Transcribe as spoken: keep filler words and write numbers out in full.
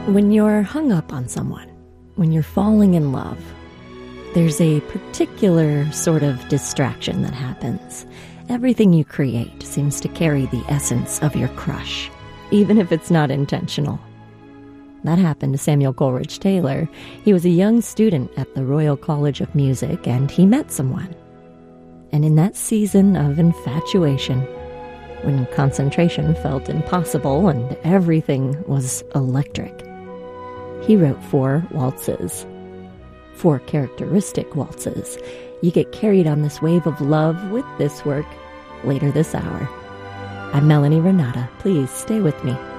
When you're hung up on someone, when you're falling in love, there's a particular sort of distraction that happens. Everything you create seems to carry the essence of your crush, even if it's not intentional. That happened to Samuel Coleridge Taylor. He was a young student at the Royal College of Music, and he met someone. And in that season of infatuation, when concentration felt impossible and everything was electric, he wrote four waltzes. Four characteristic waltzes. You get carried on this wave of love with this work later this hour. I'm Melanie Renata. Please stay with me.